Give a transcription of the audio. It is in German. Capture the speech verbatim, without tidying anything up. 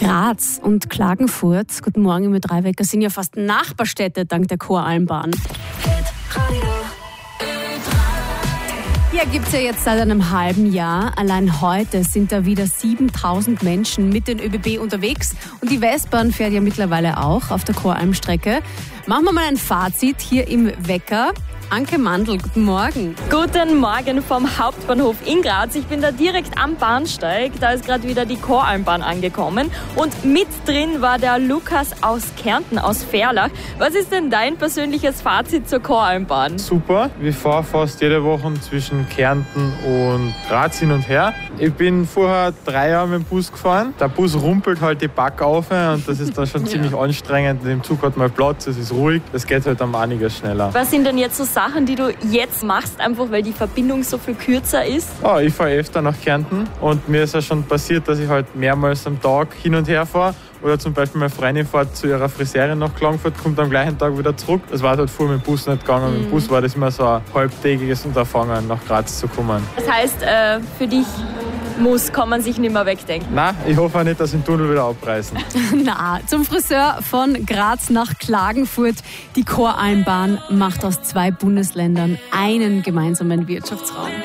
Graz und Klagenfurt, guten Morgen im Ö drei Wecker, sind ja fast Nachbarstädte dank der Choralmbahn. Ja, gibt's ja jetzt seit einem halben Jahr. Allein heute sind da wieder siebentausend Menschen mit den ÖBB unterwegs. Und die Westbahn fährt ja mittlerweile auch auf der Choralmstrecke. Machen wir mal ein Fazit hier im Wecker. Anke Mandl, guten Morgen. Guten Morgen vom Hauptbahnhof in Graz. Ich bin da direkt am Bahnsteig. Da ist gerade wieder die Choralmbahn angekommen. Und mit drin war der Lukas aus Kärnten, aus Ferlach. Was ist denn dein persönliches Fazit zur Choralmbahn? Super. Wir fahren fast jede Woche zwischen Kärnten und Graz hin und her. Ich bin vorher drei Jahre mit dem Bus gefahren. Der Bus rumpelt halt die Back auf und das ist dann schon ziemlich ja. anstrengend. Im Zug hat man Platz, es ist ruhig. Das geht halt um einiges schneller. Was sind denn jetzt so Sachen, die du jetzt machst, einfach weil die Verbindung so viel kürzer ist? Oh, ich fahre öfter nach Kärnten und mir ist ja schon passiert, dass ich halt mehrmals am Tag hin und her fahre. Oder zum Beispiel meine Freundin fährt zu ihrer Friseurin nach Klagenfurt, kommt am gleichen Tag wieder zurück. Das war halt vorher mit dem Bus nicht gegangen. Mhm. Mit dem Bus war das immer so ein halbtägiges Unterfangen, nach Graz zu kommen. Das heißt, äh, für dich muss, kann man sich nicht mehr wegdenken? Nein, ich hoffe auch nicht, dass sie den Tunnel wieder abreißen. Na, zum Friseur von Graz nach Klagenfurt. Die Choralmbahn macht aus zwei Bundesländern einen gemeinsamen Wirtschaftsraum.